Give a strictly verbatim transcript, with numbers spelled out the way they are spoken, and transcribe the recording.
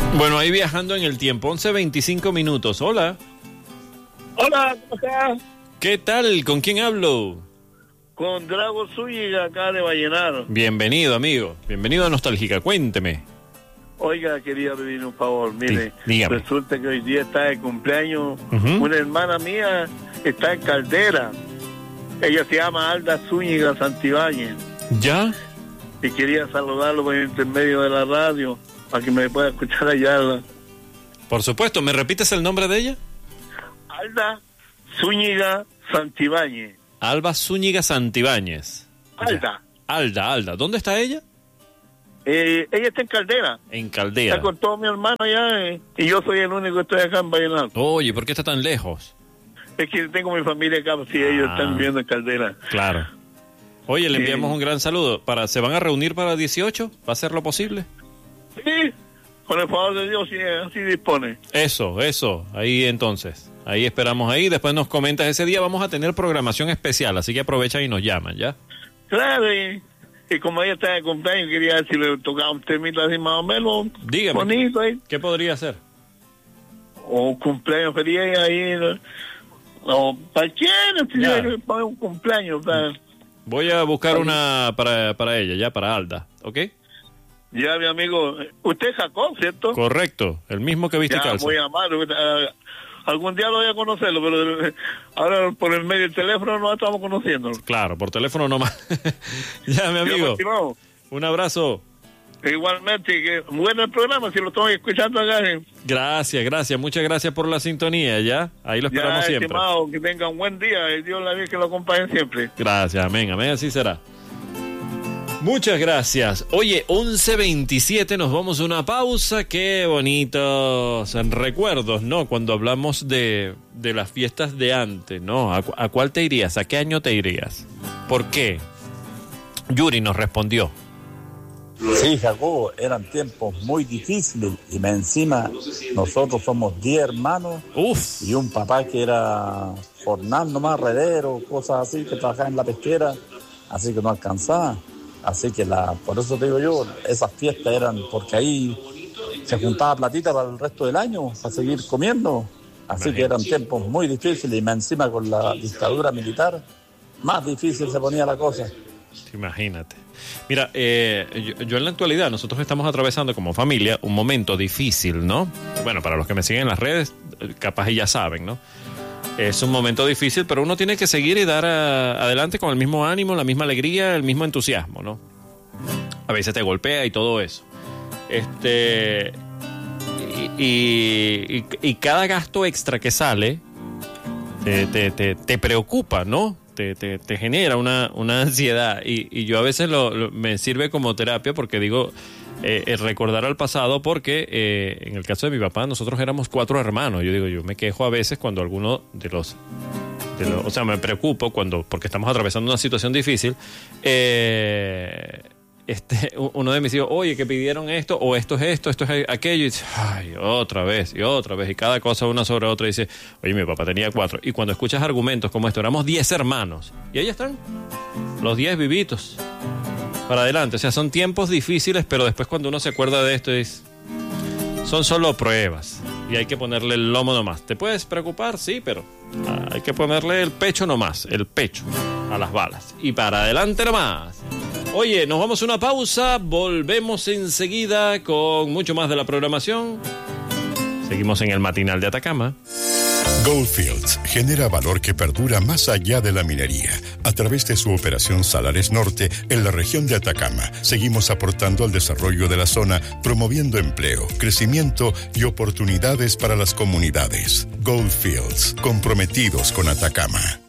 Bueno, ahí viajando en el tiempo, once veinticinco minutos. Hola. Hola, ¿cómo estás? ¿Qué tal? ¿Con quién hablo? Con Drago Zúñiga, acá de Vallenar. Bienvenido, amigo. Bienvenido a Nostálgica. Cuénteme. Oiga, quería pedir un favor. Mire, dígame. Resulta que hoy día está de cumpleaños Uh-huh. una hermana mía, está en Caldera. Ella se llama Alda Zúñiga Santibáñez. ¿Ya? Y quería saludarlo por intermedio de la radio, para que me pueda escuchar allá. Por supuesto. ¿Me repites el nombre de ella? Alda Zúñiga Santibáñez. Alba Zúñiga Santibáñez. Alda. Alda, Alda. ¿Dónde está ella? Eh, ella está en Caldera. En Caldera. Está con todo mi hermano allá, eh, y yo soy el único que estoy acá en Vallenar. Oye, ¿por qué está tan lejos? Es que tengo mi familia acá, si ellos Ah. están viviendo en Caldera. Claro. Oye, le Sí. enviamos un gran saludo. Para, ¿Se van a reunir para dieciocho? ¿Va a ser lo posible? Sí, con el favor de Dios, si así dispone. Eso, eso. Ahí entonces. Ahí esperamos ahí. Después nos comentas ese día. Vamos a tener programación especial, así que aprovecha y nos llaman, ¿ya? Claro, y, y como ella está de cumpleaños, quería ver si le tocaba un temita así más o menos Dígame. bonito ahí. ¿Qué podría ser? O un cumpleaños feliz ahí, ¿no? O cualquiera, si Ya. le ponga un cumpleaños. ¿Verdad? Voy a buscar una para, para ella, ya, para Alda, ¿ok? Ya, mi amigo, usted es Jacob, ¿cierto? Correcto, el mismo que viste Ya, calza. muy amable. Ah, algún día lo voy a conocerlo, pero eh, ahora por el medio del teléfono no estamos conociendo. Claro, por teléfono nomás. Ya, mi amigo, Ya, un abrazo. igualmente, que bueno el programa, si lo estoy escuchando acá. eh. Gracias, gracias, muchas gracias por la sintonía, ¿ya? Ahí lo Ya, esperamos siempre. estimado, que tenga un buen día, y Dios la Virgen que lo acompañe siempre. Gracias, amén, amén, así será. Muchas gracias. Oye, once veintisiete, nos vamos a una pausa. Qué bonitos recuerdos, ¿no? Cuando hablamos de, de las fiestas de antes, ¿no? ¿A, cu- ¿A cuál te irías? ¿A qué año te irías? ¿Por qué? Yuri nos respondió. Sí, Jacobo, eran tiempos muy difíciles y más encima nosotros somos diez hermanos. Uf. Y un papá que era jornal nomás, redero, cosas así, que trabajaba en la pesquera, así que no alcanzaba. Así que la, por eso te digo yo, esas fiestas eran porque ahí se juntaba platita para el resto del año, para seguir comiendo. Así que eran tiempos muy difíciles y más encima con la dictadura militar, más difícil se ponía la cosa. Imagínate. Mira, eh, yo, yo en la actualidad, nosotros estamos atravesando como familia un momento difícil, ¿no? Bueno, para los que me siguen en las redes, capaz y ya saben, ¿no? Es un momento difícil, pero uno tiene que seguir y dar a, adelante con el mismo ánimo, la misma alegría, el mismo entusiasmo, ¿no? A veces te golpea y todo eso. Este... Y, y, y, y cada gasto extra que sale te, te, te, te preocupa, ¿no? Te, te, te genera una, una ansiedad y, y yo a veces lo, lo- me sirve como terapia porque digo, eh, eh, recordar al pasado porque eh, en el caso de mi papá nosotros éramos cuatro hermanos. Yo digo, yo me quejo a veces cuando alguno de los, de los o sea, me preocupo cuando, porque estamos atravesando una situación difícil, eh, este, u- uno de mis hijos, oye, que pidieron esto, o esto es esto, esto es aquello, y dice, ay, otra vez, y otra vez, y cada cosa una sobre otra, y dice, oye, mi papá tenía cuatro. Y cuando escuchas argumentos como esto, éramos diez hermanos, y ahí están, los diez vivitos, para adelante. O sea, son tiempos difíciles, pero después cuando uno se acuerda de esto, es, son solo pruebas, y hay que ponerle el lomo nomás. ¿Te puedes preocupar? Sí, pero ah, hay que ponerle el pecho nomás, el pecho a las balas, y para adelante nomás. Oye, nos vamos a una pausa, volvemos enseguida con mucho más de la programación. Seguimos en el matinal de Atacama. Goldfields genera valor que perdura más allá de la minería. A través de su operación Salares Norte en la región de Atacama, seguimos aportando al desarrollo de la zona, promoviendo empleo, crecimiento y oportunidades para las comunidades. Goldfields, comprometidos con Atacama.